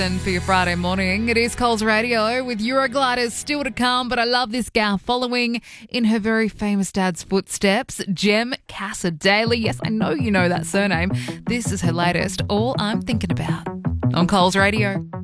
And for your Friday morning, it is Coles Radio with Eurogliders still to come, but I love this gal following in her very famous dad's footsteps, Jem Cassar-Daley. Yes, I know you know that surname. This is her latest, All I'm Thinking About, on Coles Radio.